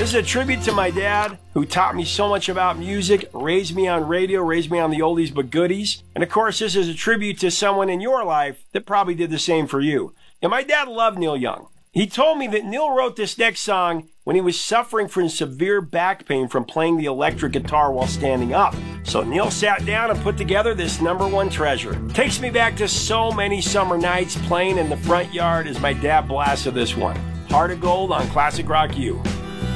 This is a tribute to my dad, who taught me so much about music, raised me on radio, raised me on the oldies but goodies. And of course, this is a tribute to someone in your life that probably did the same for you. And my dad loved Neil Young. He told me that Neil wrote this next song when he was suffering from severe back pain from playing the electric guitar while standing up. So Neil sat down and put together this #1 treasure. Takes me back to so many summer nights playing in the front yard as my dad blasted this one. Heart of Gold on Classic Rock U.